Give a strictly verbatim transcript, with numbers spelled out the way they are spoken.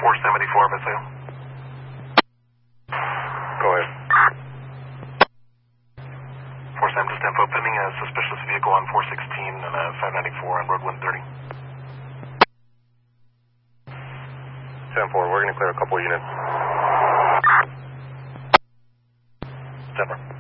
four seventy-four, if I say. Go ahead. four seven, just info, pending a suspicious vehicle on four sixteen and a five ninety-four on Road one thirty. ten four, we're going to clear a couple units. Denver.